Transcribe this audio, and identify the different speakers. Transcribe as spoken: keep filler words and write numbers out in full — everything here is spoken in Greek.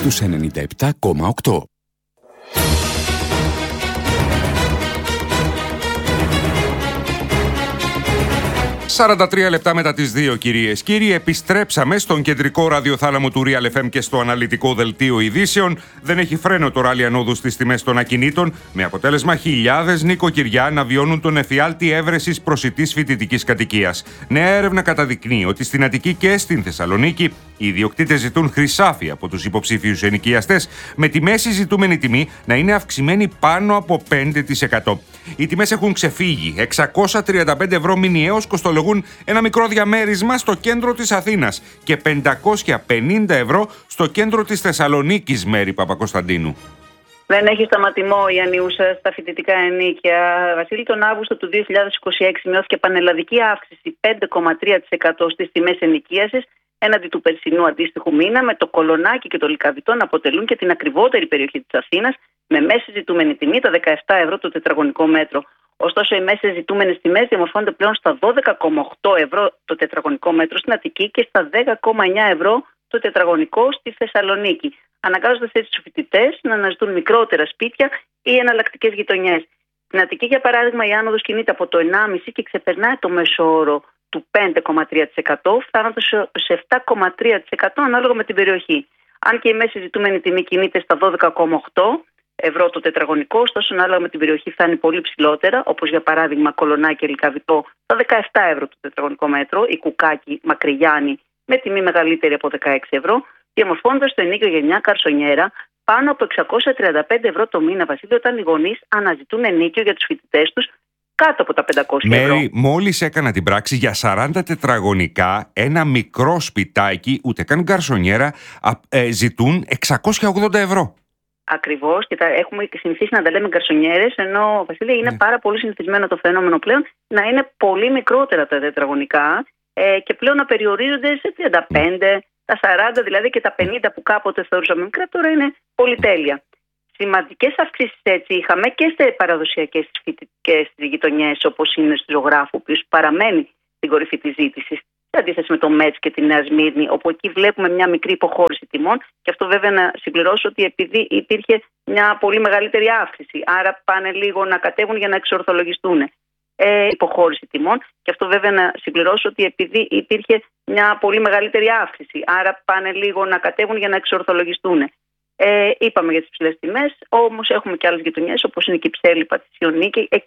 Speaker 1: στους ενενήντα επτά κόμμα οκτώ.
Speaker 2: σαράντα τρία λεπτά μετά τις δύο, κυρίες κύριοι, επιστρέψαμε στον κεντρικό ραδιοθάλαμο του Real εφ εμ και στο αναλυτικό δελτίο ειδήσεων. Δεν έχει φρένο το ράλι ανόδου στις τιμές των ακινήτων, με αποτέλεσμα χιλιάδες νοικοκυριά να βιώνουν τον εφιάλτη έβρεσης προσιτής φοιτητικής κατοικίας. Νέα έρευνα καταδεικνύει ότι στην Αττική και στην Θεσσαλονίκη οι ιδιοκτήτες ζητούν χρυσάφι από τους υποψήφιους ενοικιαστές, με τη μέση ζητούμενη τιμή να είναι αυξημένη πάνω από πέντε τοις εκατό. Οι τιμές έχουν ξεφύγει. εξακόσια τριάντα πέντε ευρώ μηνιαίως κοστολογούν ένα μικρό διαμέρισμα στο κέντρο της Αθήνας και πεντακόσια πενήντα ευρώ στο κέντρο της Θεσσαλονίκης, Μέρη Παπακοσταντίνου.
Speaker 3: Δεν έχει σταματημό η ανιούσα στα φοιτητικά ενίκια. Βασίλη, τον Αύγουστο του δύο χιλιάδες είκοσι έξι μειώθηκε πανελλαδική αύξηση πέντε κόμμα τρία τοις εκατό στις τιμές ενοικίασης έναντι του περσινού αντίστοιχου μήνα, με το Κολονάκι και το Λυκαβητό να αποτελούν και την ακριβότερη περιοχή της Αθήνας, με μέση ζητούμενη τιμή τα δεκαεπτά ευρώ το τετραγωνικό μέτρο. Ωστόσο, οι μέσες ζητούμενες τιμές διαμορφώνονται πλέον στα δώδεκα κόμμα οκτώ ευρώ το τετραγωνικό μέτρο στην Αττική και στα δέκα κόμμα εννιά ευρώ το τετραγωνικό στη Θεσσαλονίκη, αναγκάζοντας έτσι τους φοιτητές να αναζητούν μικρότερα σπίτια ή εναλλακτικές γειτονιές. Στην Αττική, για παράδειγμα, η άνοδος κινείται από το ενάμιση τοις εκατό και ξεπερνάει το μέσο όρο του πέντε κόμμα τρία τοις εκατό, φτάνοντας σε επτά κόμμα τρία τοις εκατό ανάλογα με την περιοχή. Αν και η μέση ζητούμενη τιμή κινείται στα δώδεκα κόμμα οκτώ ευρώ το τετραγωνικό, ωστόσο ανάλογα με την περιοχή φτάνει πολύ ψηλότερα, όπως για παράδειγμα Κολονάκι και Λυκαβητό, στα δεκαεπτά ευρώ το τετραγωνικό μέτρο, η Κουκάκι, Μακρυγιάννη με τιμή μεγαλύτερη από δεκαέξι ευρώ, διαμορφώνοντας το ενίκιο γενιά Καρσονιέρα πάνω από εξακόσια τριάντα πέντε ευρώ το μήνα, Βασίλειο, όταν οι γονείς αναζητούν ενίκιο για τους φοιτητές τους κάτω από τα πεντακόσια ευρώ.
Speaker 2: Μέρη, μόλις έκανα την πράξη για σαράντα τετραγωνικά, ένα μικρό σπιτάκι, ούτε καν γκαρσονιέρα, ε, ζητούν εξακόσια ογδόντα ευρώ.
Speaker 3: Ακριβώς, και τα έχουμε συνηθίσει να τα λέμε γκαρσονιέρες, ενώ, Βασίλη, είναι ναι. πάρα πολύ συνηθισμένο το φαινόμενο πλέον να είναι πολύ μικρότερα τα τετραγωνικά ε, και πλέον να περιορίζονται σε τριάντα πέντε, ναι. τα σαράντα δηλαδή και τα πενήντα που κάποτε θεωρούσαμε μικρά, τώρα είναι πολυτέλεια. Σημαντικές αυξήσεις έτσι είχαμε και σε παραδοσιακές φοιτητικές γειτονιές, όπως είναι στη Ζωγράφου, που παραμένει στην κορυφή της ζήτησης, σε αντίθεση με το Μέτς και τη Νέα Σμύρνη, όπου εκεί βλέπουμε μια μικρή υποχώρηση τιμών. Και αυτό βέβαια να συμπληρώσω ότι επειδή υπήρχε μια πολύ μεγαλύτερη αύξηση, άρα πάνε λίγο να κατέβουν για να εξορθολογιστούν. Ε, υποχώρηση τιμών. Και αυτό βέβαια να συμπληρώσω ότι επειδή υπήρχε μια πολύ μεγαλύτερη αύξηση, άρα πάνε λίγο να κατέβουν για να εξορθολογιστούν. Ε, είπαμε για τις ψηλές τιμές, όμως έχουμε και άλλες γειτονιές όπως είναι η Κυψέλη, η Πατησιονίκη.